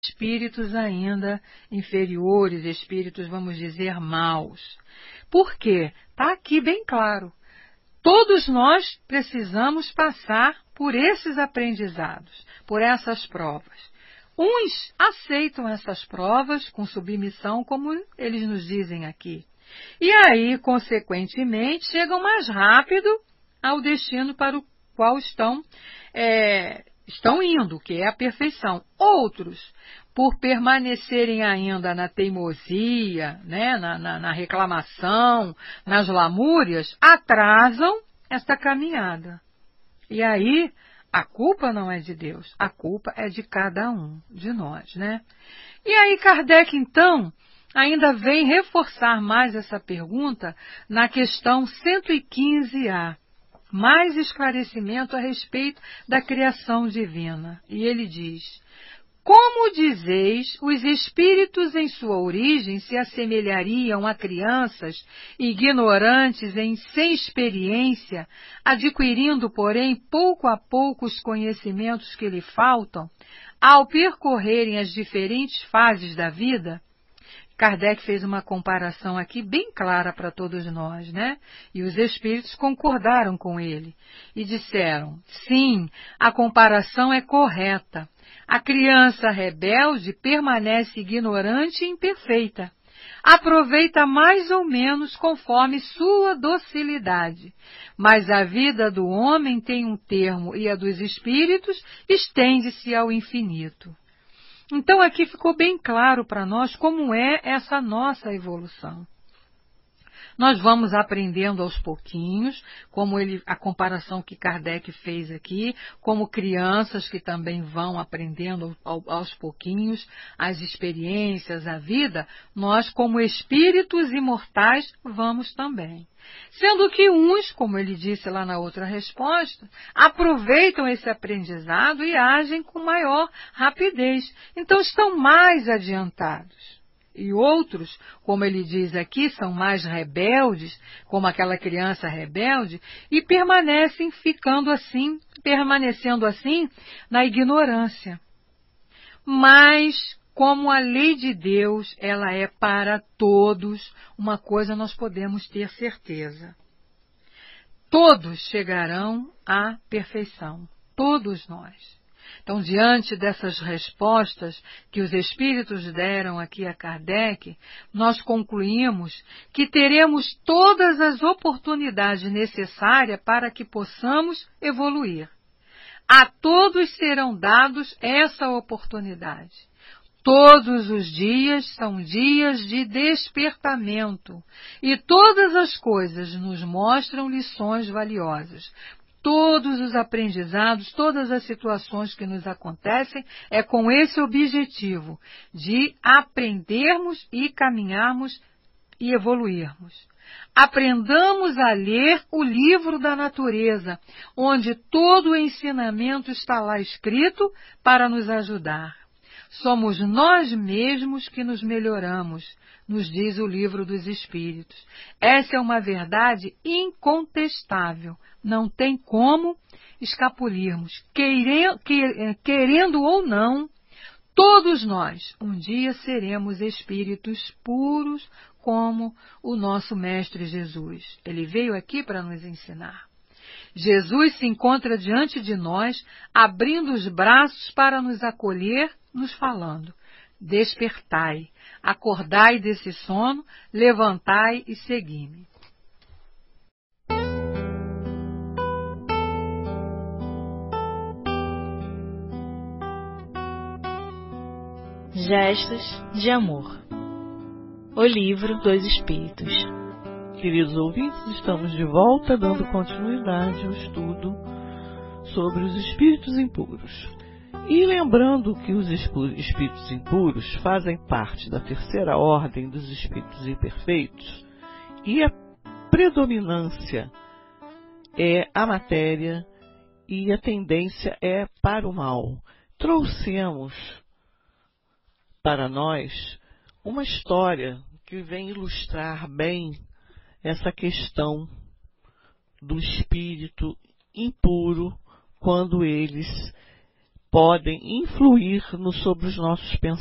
espíritos ainda inferiores, espíritos, vamos dizer, maus. Por quê? Está aqui bem claro. Todos nós precisamos passar por esses aprendizados, por essas provas. Uns aceitam essas provas com submissão, como eles nos dizem aqui. E aí, consequentemente, chegam mais rápido ao destino para o qual estão indo, que é a perfeição. Outros, por permanecerem ainda na teimosia, né, na reclamação, nas lamúrias, atrasam esta caminhada. E aí, a culpa não é de Deus, a culpa é de cada um de nós, né? E aí Kardec, então, ainda vem reforçar mais essa pergunta na questão 115A. Mais esclarecimento a respeito da criação divina. E ele diz: como dizeis, os espíritos em sua origem se assemelhariam a crianças ignorantes sem experiência, adquirindo, porém, pouco a pouco os conhecimentos que lhe faltam, ao percorrerem as diferentes fases da vida? Kardec fez uma comparação aqui bem clara para todos nós, né? E os espíritos concordaram com ele e disseram: sim, a comparação é correta. A criança rebelde permanece ignorante e imperfeita. Aproveita mais ou menos conforme sua docilidade. Mas a vida do homem tem um termo e a dos espíritos estende-se ao infinito. Então aqui ficou bem claro para nós como é essa nossa evolução. Nós vamos aprendendo aos pouquinhos, como a comparação que Kardec fez aqui, como crianças que também vão aprendendo aos pouquinhos as experiências, a vida, nós como espíritos imortais vamos também. Sendo que uns, como ele disse lá na outra resposta, aproveitam esse aprendizado e agem com maior rapidez, então estão mais adiantados. E outros, como ele diz aqui, são mais rebeldes, como aquela criança rebelde, e permanecendo assim na ignorância. Mas, como a lei de Deus, ela é para todos, uma coisa nós podemos ter certeza. Todos chegarão à perfeição, todos nós. Então, diante dessas respostas que os espíritos deram aqui a Kardec, nós concluímos que teremos todas as oportunidades necessárias para que possamos evoluir. A todos serão dados essa oportunidade. Todos os dias são dias de despertamento e todas as coisas nos mostram lições valiosas. Todos os aprendizados, todas as situações que nos acontecem é com esse objetivo de aprendermos e caminharmos e evoluirmos. Aprendamos a ler o livro da natureza, onde todo o ensinamento está lá escrito para nos ajudar. Somos nós mesmos que nos melhoramos, nos diz o livro dos Espíritos. Essa é uma verdade incontestável. Não tem como escapulirmos. Querendo ou não, todos nós um dia seremos espíritos puros como o nosso Mestre Jesus. Ele veio aqui para nos ensinar. Jesus se encontra diante de nós, abrindo os braços para nos acolher, nos falando: despertai, acordai desse sono, levantai e segui-me. Gestos de Amor. O Livro dos Espíritos. Queridos ouvintes, estamos de volta dando continuidade ao estudo sobre os espíritos impuros. E lembrando que os espíritos impuros fazem parte da terceira ordem dos espíritos imperfeitos e a predominância é a matéria e a tendência é para o mal. Trouxemos para nós uma história que vem ilustrar bem essa questão do espírito impuro quando eles podem influir sobre os nossos pensamentos.